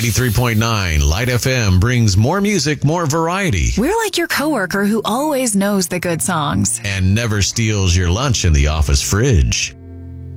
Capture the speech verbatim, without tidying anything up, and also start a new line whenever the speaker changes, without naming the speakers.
ninety-three point nine Light F M brings more music, more variety,
We're like your coworker who always knows the good songs.
and never steals your lunch in the office fridge.